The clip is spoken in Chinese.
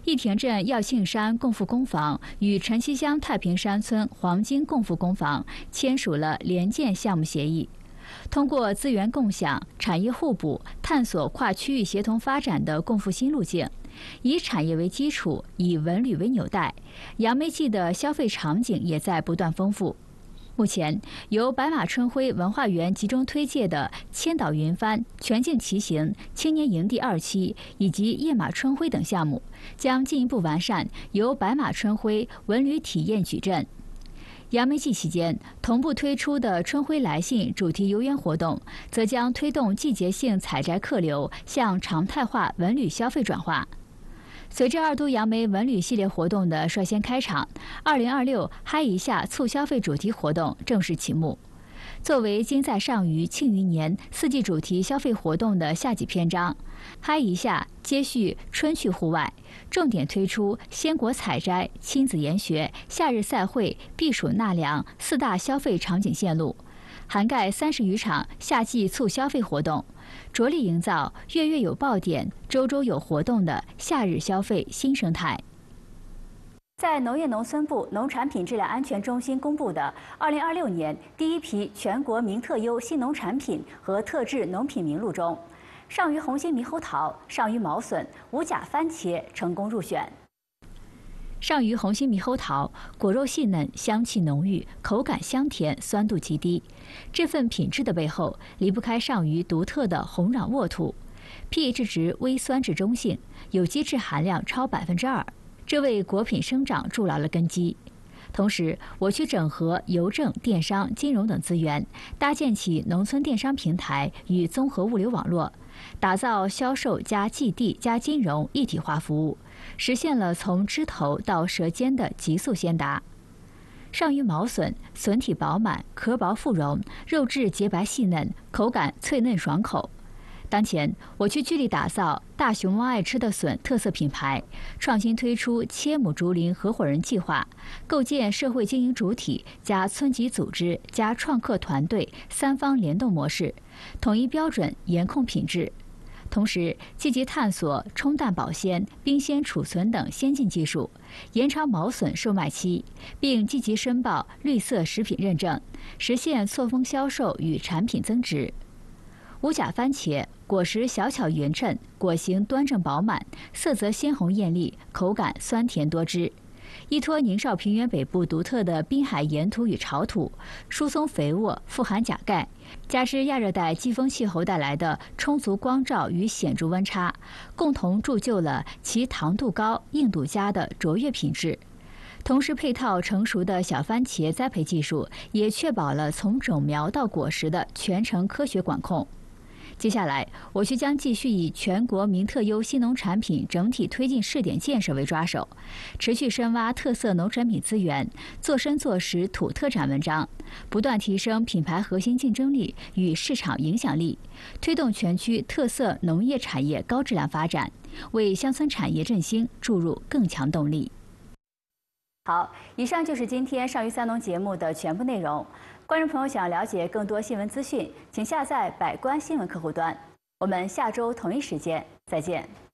义亭镇耀庆山共富工坊与陈溪乡太平山村黄金共富工坊签署了联建项目协议。通过资源共享、产业互补、探索跨区域协同发展的共富新路径，以产业为基础，以文旅为纽带，杨梅季的消费场景也在不断丰富。目前，由白马春晖文化园集中推介的千岛云帆、全境骑行、青年营地2期以及夜马春晖等项目，将进一步完善由白马春晖文旅体验矩阵。杨梅季期间，同步推出的春晖来信主题游园活动，则将推动季节性采摘客流向常态化文旅消费转化。随着2都杨梅文旅系列活动的率先开场，2026嗨一下促消费主题活动正式启幕。作为今在上虞庆余年4季主题消费活动的夏季篇章，嗨一下接续春去户外，重点推出鲜果采摘、亲子研学、夏日赛会、避暑纳凉4大消费场景线路，涵盖30余场夏季促消费活动，着力营造月月有爆点、周周有活动的夏日消费新生态。在农业农村部农产品质量安全中心公布的2026年第一批全国名特优新农产品和特质农品名录中，上虞红心猕猴桃、上虞毛笋、五甲番茄成功入选。上虞红心猕猴桃果肉细嫩，香气浓郁，口感香甜，酸度极低。这份品质的背后，离不开上虞独特的红壤沃土 ，pH 值微酸至中性，有机质含量超2%，这为果品生长筑牢了根基。同时，我区整合邮政、电商、金融等资源，搭建起农村电商平台与综合物流网络，打造销售加寄递加金融一体化服务，实现了从枝头到舌尖的急速先达。上虞毛笋笋体饱满，壳薄腹绒，肉质洁白细嫩，口感脆嫩爽口。当前，我区致力打造大熊猫爱吃的笋特色品牌，创新推出切母竹林合伙人计划，构建社会经营主体加村级组织加创客团队3方联动模式，统一标准，严控品质。同时，积极探索冲淡保鲜、冰鲜储存等先进技术，延长毛笋售卖期，并积极申报绿色食品认证，实现错峰销售与产品增值。五甲番茄果实小巧匀称，果形端正饱满，色泽鲜红艳丽，口感酸甜多汁。依托宁绍平原北部独特的滨海盐土与潮土，疏松肥沃，富含钾钙，加之亚热带季风气候带来的充足光照与显著温差，共同铸就了其糖度高、硬度佳的卓越品质。同时，配套成熟的小番茄栽培技术，也确保了从种苗到果实的全程科学管控。接下来，我区将继续以全国名特优新农产品整体推进试点建设为抓手，持续深挖特色农产品资源，做深做实土特产文章，不断提升品牌核心竞争力与市场影响力，推动全区特色农业产业高质量发展，为乡村产业振兴注入更强动力。好，以上就是今天上虞三农节目的全部内容。观众朋友想了解更多新闻资讯，请下载百官新闻客户端。我们下周同一时间再见。